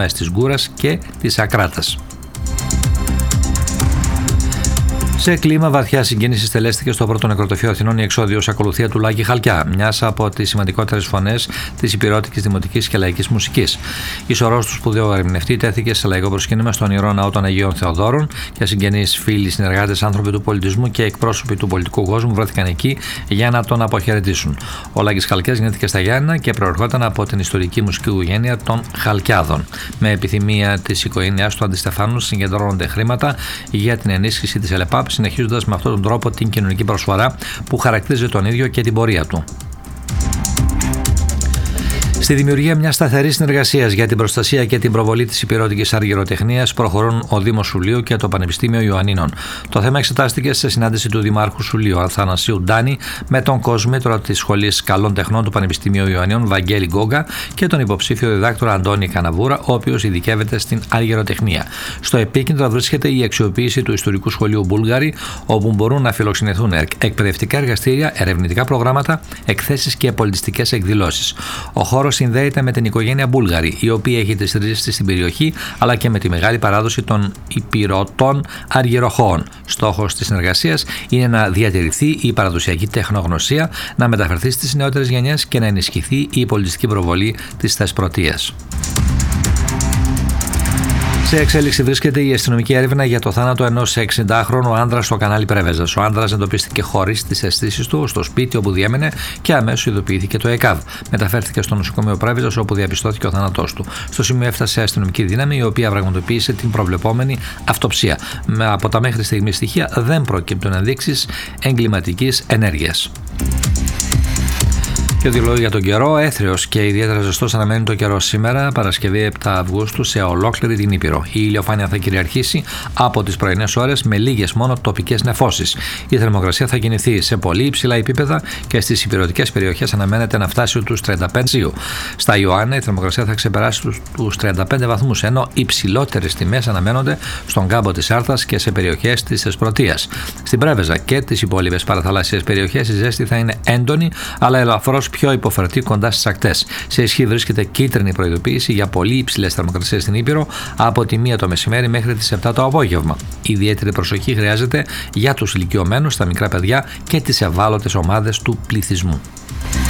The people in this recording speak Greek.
της Γκούρας και της Ακράτας. Σε κλίμα βαθιά συγκίνηση στελέστηκε στο πρώτο νεκροταφείο Αθηνών η εξώδιος ακολουθία του Λάκη Χαλκιά, μιας από τις σημαντικότερες φωνές της υπηρώτικης δημοτικής και λαϊκής μουσικής. Η σωρός του σπουδαίου ερμηνευτή τέθηκε σε λαϊκό προσκύνημα στον Ιερό Ναό των Αγίων Θεοδόρων και συγγενείς, φίλοι, συνεργάτες, άνθρωποι του πολιτισμού και εκπρόσωποι του πολιτικού κόσμου βρέθηκαν εκεί για να τον αποχαιρετήσουν. Ο Λάκης Χαλκιάς γεννήθηκε στα Γιάννηνα και προερχόταν από την ιστορική μουσική οικογένεια των Χαλκιάδων. Με επιθυμία της οικογένειάς του Αντιστεφάνου συγκεντρώνονται χρήματα για την ενίσχυση της ΕΛΕΠΑΠ, συνεχίζοντας με αυτόν τον τρόπο την κοινωνική προσφορά που χαρακτηρίζει τον ίδιο και την πορεία του. Στη δημιουργία μιας σταθερής συνεργασίας για την προστασία και την προβολή της υπηρώτικης αργυροτεχνίας προχωρούν ο Δήμος Σουλείου και το Πανεπιστήμιο Ιωαννίνων. Το θέμα εξετάστηκε σε συνάντηση του Δημάρχου Σουλείου Αθανασίου Ντάνη με τον κοσμήτρο της Σχολής Καλών Τεχνών του Πανεπιστημίου Ιωαννίνων Βαγγέλη Γκόγκα και τον υποψήφιο διδάκτορα Αντώνη Καναβούρα, ο οποίος ειδικεύεται στην αργυροτεχνία. Στο επίκεντρο βρίσκεται η αξιοποίηση του ιστορικού σχολείου Μπούλγαρη, όπου μπορούν να φιλοξενηθούν εκπαιδευτικά εργαστήρια, ερευνητικά προγράμματα, εκθέσεις και πολιτιστικές εκδηλώσεις. Ο χώρος συνδέεται με την οικογένεια Μπούλγαρη, η οποία έχει τις ρίζες της στην περιοχή, αλλά και με τη μεγάλη παράδοση των υπηρωτών αργυροχώων. Στόχος της συνεργασίας είναι να διατηρηθεί η παραδοσιακή τεχνογνωσία, να μεταφερθεί στις νεότερες γενιές και να ενισχυθεί η πολιτιστική προβολή της θεσπρωτείας. Σε εξέλιξη βρίσκεται η αστυνομική έρευνα για το θάνατο ενός 60χρονου άνδρα στο κανάλι Πρέβεζας. Ο άνδρας εντοπίστηκε χωρίς τις αισθήσεις του στο σπίτι όπου διέμενε και αμέσως ειδοποιήθηκε το ΕΚΑΒ. Μεταφέρθηκε στο νοσοκομείο Πρέβεζας όπου διαπιστώθηκε ο θάνατός του. Στο σημείο έφτασε αστυνομική δύναμη, η οποία πραγματοποίησε την προβλεπόμενη αυτοψία. Από τα μέχρι στιγμή στοιχεία δεν προκύπτουν ενδείξεις εγκληματικής ενέργειας. Και δύο λόγια για τον καιρό. Έθριος και ιδιαίτερα ζεστός αναμένει το καιρό σήμερα, Παρασκευή 7 Αυγούστου, σε ολόκληρη την Ήπειρο. Η ηλιοφάνεια θα κυριαρχήσει από τις πρωινές ώρες με λίγες μόνο τοπικές νεφώσεις. Η θερμοκρασία θα κινηθεί σε πολύ υψηλά επίπεδα και στις ηπειρωτικές περιοχές αναμένεται να φτάσει τους 35. Στα Ιωάννα η θερμοκρασία θα ξεπεράσει τους 35 βαθμούς, ενώ υψηλότερες τιμές αναμένονται στον κάμπο της Άρτας και σε περιοχές της Θεσπρωτείας. Στην Πρέβεζα και τις υπόλοιπες παραθαλάσσιες περιοχές η ζέστη θα είναι έντονη, αλλά ελαφρώς πιο υποφερτή κοντά στις ακτές. Σε ισχύ βρίσκεται κίτρινη προειδοποίηση για πολύ υψηλές θερμοκρασίες στην Ήπειρο από τη 1 το μεσημέρι μέχρι τις 7 το απόγευμα. Ιδιαίτερη προσοχή χρειάζεται για τους ηλικιωμένους, τα μικρά παιδιά και τις ευάλωτες ομάδες του πληθυσμού.